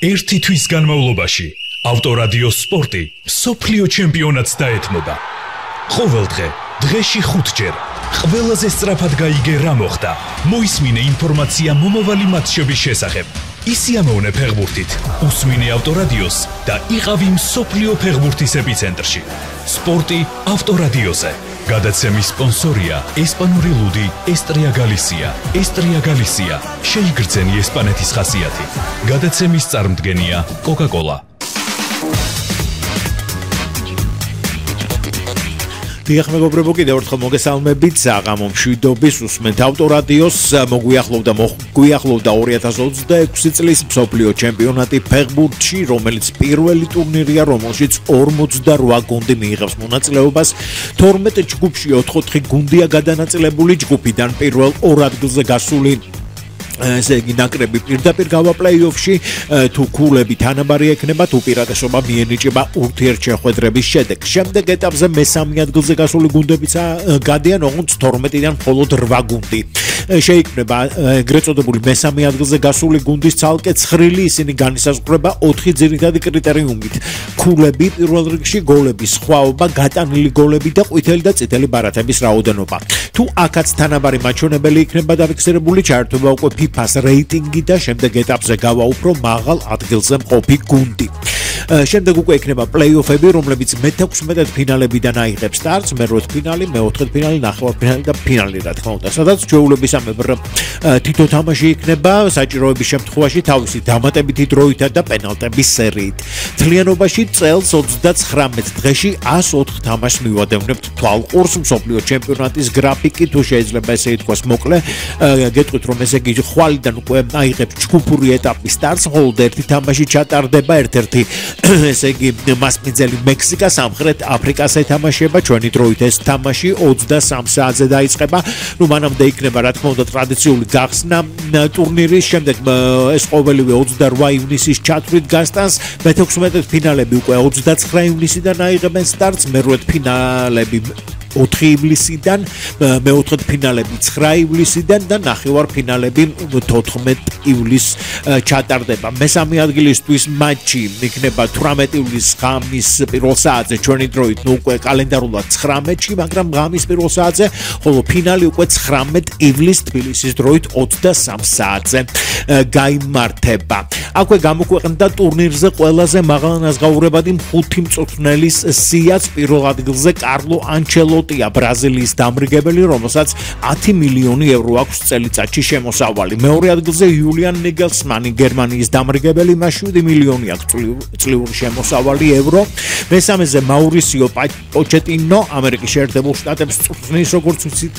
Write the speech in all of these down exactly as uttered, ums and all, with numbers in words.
ერთი თვის განმავლობაში ავტორადიო სპორტი მსოფლიო ჩემპიონატს დაეთმობა. ყოველდღე, დღეში ხუთჯერ, ყველაზე სწრაფად გაიგე რა მოხდა. მოისმინე ინფორმაცია მომავალი მატჩების შესახებ. ისიამოვნე ფეხბურთით, უსმინე ავტორადიოს და იყავი მსოფლიო ფეხბურთის ეპიცენტრში. სპორტი ავტორადიოზე. გადაცემის სპონსორია ესპანური ლუდი ესტრია გალისია. ესტრია გალისია. შეიგრძენი ესპანეთის ხასიათი. გადაცემის წარმდგენია კოკა-კოლა. დიახ, მეგობრებო, კიდევ ერთხელ მოგესალმებით. საღამო მშვიდობის უსმენთ ავტორადიოს. მოგვიახლოვდა მოგვიახლოვდა ორი ათას ოცდაექვსი წლის მსოფლიო ჩემპიონატი ფეხბურთში, რომელიც პირველი ტურნირია, რომელშიც ორმოცდარვა გუნდი მიიღებს მონაწილეობას. თორმეტ ჯგუფში ოთხ-ოთხი გუნდია გადანაწილებული. ჯგუფიდან პირველ ორ ადგილზე გასული ესე იგი ნაკრები პირდაპირ გავა პლეი-ოფში, თუ ქულები თანაბარი ექნება, თუ პირადესობა მიენიჭება ურთიერთშეხვედრების შედეგს. შემდეგ ეტაპზე მესამე ადგილზე გასული გუნდებიც გადიან, ოღონდ თორმეტიდან მხოლოდ რვა გუნდი შეიქმნება. ეგრეთ წოდებული მესამე ადგილზე გასული გუნდის ცალკე ცხრილი, ისინი განისაზღვრება ოთხი ძირითადი კრიტერიუმით: ქულები პირველ რიგში, გოლების სხვაობა, გატანილი გოლები და ყვითელი და წითელი ბარათების რაოდენობა. თუ აქაც თანაბარი მაჩვენებელი იქნება დაფიქსირებული, ჩაერთვება უკვე ფიფას რეიტინგი და შემდეგ ეტაპზე გავა უფრო მაღალ ადგილზე მყოფი გუნდი. შემდეგ უკვე იქნება პლეი-ოფები, რომლებიც მეთექვსმეტე ფინალებიდან აიღებს სტარტს, მერვე ფინალი, მეოთხე ფინალი, ნახევარფინალი და ფინალი, რა თქმა უნდა, სადაც ჩვეულებისამებრ თითო თამაში იქნება საჭიროების შემთხვევაში თავისი დამატებითი დროითა და პენალტების სერიით. თლიანობაში წელს ოცდაცხრამეტ დღეში ასს ოთხ თამაშს მივადევნებთ თვალყურს. მსოფლიო ჩემპიონატის გრაფიკი, თუ შეიძლება ესე ითქვას, მოკლე, გეტყვით, რომ ესე იგი ხვალიდან უკვე აიღებს ჯგუფური ეტაპის სტარტს, მხოლოდ ერთი თამაში ჩატარდება, ერთ-ერთი ესე იგი მასპინძელი მექსიკა სამხრეთ აფრიკას ეთამაშება. ჩვენი დროით ეს თამაში ოცდასამ საათზე დაიწყება. ნუ მანამდე იქნება, რა თქმა უნდა, ტრადიციული გახსნა ტურნირის. შემდეგ ეს ყოველივე ოცდარვა ივნისის ჩათვლით გასტანს. მეთექვსმეტე ფინალები უკვე ოცდაცხრა ივნისიდან აიღებენ სტარტს, მერვე ფინალები ოთხი ივლისიდან, მეოთხე ფინალები ცხრა ივლისიდან და ნახევარფინალები თოთხმეტ ივლისს ჩატარდება. მესამე ადგილისთვის მატჩი იქნება თვრამეტი ივლისის ღამის პირველ საათზე ჩვენი დროით, ნუ უკვე კალენდარულად ცხრამეტში, მაგრამ ღამის პირველ საათზე, ხოლო ფინალი უკვე ცხრამეტ ივლისს თბილისის დროით ოცდასამ საათზე გაიმართება. აქვე გამოქვეყნდა ტურნირზე ყველაზე მაღალანაზღაურებადი ხუთი მწვრთნელის სიაც. პირველ ადგილზე კარლო ანჩელოტია, ბრაზილიის დამრიგებელი, რომელსაც ათი მილიონი ევრო აქვს წელიწადში შემოსავალი. მეორე ადგილზე იულიან ნიგელსმანი, გერმანიის დამრიგებელი, მას შვიდი მილიონი აქვს წლიური შემოსავალი ევრო. მესამეზე მაურისიო პოჩეტინო, ამერიკის შეერთებულ შტატებს წვრთნის, როგორც ვიცით,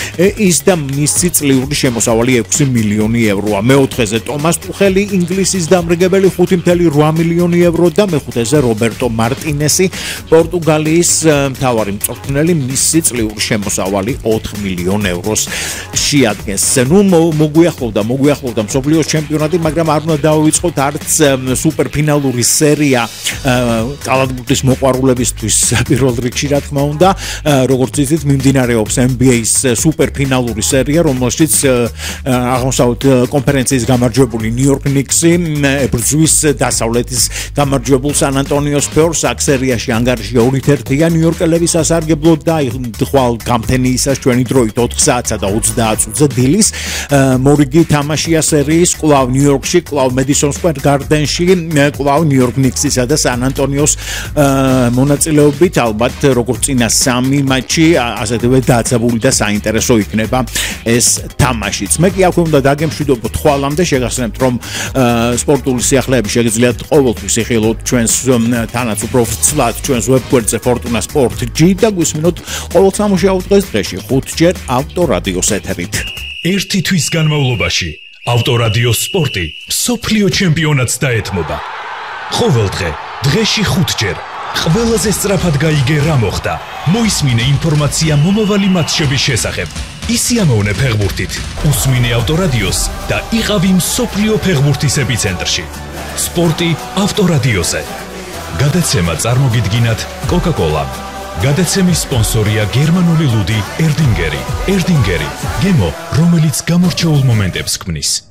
ის და მისი წლიური შემოსავალი ექვსი მილიონი ევროა. მეოთხეზე ტომას ტუხელი, ინგლისის დამრიგებელი, ხუთი მცდე რვა მილიონი ევრო და მეხუთეზე რობერტო მარტინესი, პორტუგალიის მთავარი მწვრთნელი, მისი წლიური შემოსავალი ოთხ მილიონ ევროს შეადგენს. ნუ მოგვიახლოვდა, მოგვიახლოვდა მსოფლიოს ჩემპიონატი, მაგრამ არ უნდა დავიწყოთ არც სუპერფინალური სერია კალათბურთის მოყვარულებისთვის პირველ რიგში, რა თქმა უნდა. როგორც იცით, მიმდინარეობს ენ ბი ეის სუპერფინალური სერია, რომელშიც აღმოსავლეთ კონფერენციის გამარჯვებული ნიუ-იორკ ნიქსი ებრძვის დასავლეთის გამარჯვებულ სან ანტონიო სპორს. აქ სერიაში ანგარიში ორ ერთია. ნიუ-იორკელების სასარგებლოდ და ხვალ გამთენიისას ჩვენი დროით ოთხ საათსა და ოცდაათ წუთზე დილის მორიგი თამაშია სერიის, კვლავ ნიუ-იორკში, კვლავ მედისონ სკვერ გარდენში, კვლავ ნიუ-იორკ ნიქსისა და სან ანტონიოს მონაწილეობით. ალბათ როგორც წინა სამი მატჩი, ასეთივე დაძაბული და საინტერესო იქნება ეს თამაშიც. მე კი აქვე უნდა დაგემშვიდობოთ ხვალამდე, შეგახსენებთ, რომ სპორტული სიახლეები შეგიძლიათ ყოველთვის იხილოთ ჩვენს თანაც უფრო ვრცლად ჩვენს ვებგვერდზე Fortuna Sport G და გვისმინოთ ყოველ სამუშაო დღეს დღეში ხუთჯერ ავტორადიოს ეთერით. ერთი თვის განმავლობაში ავტორადიო სპორტი მსოფლიო ჩემპიონატს დაეთმობა. ყოველდღე, დღეში ხუთჯერ, ყველაზე სწრაფად გაიგე რა მოხდა. მოისმინე ინფორმაცია მომავალი მატჩების შესახებ. ისიამოვნე ფეხბურთით, უსმინე ავტორადიოს და იყავი მსოფლიო ფეხბურთის ეპიცენტრში. სპორტი ავტორადიოზე. გადაცემა წარმოგიდგინათ კოკა-კოლა. გადაცემის სპონსორია გერმანული ლუდი ერდინგერი. ერდინგერი, გემო, რომელიც გამორჩეულ მომენტებს ქმნის.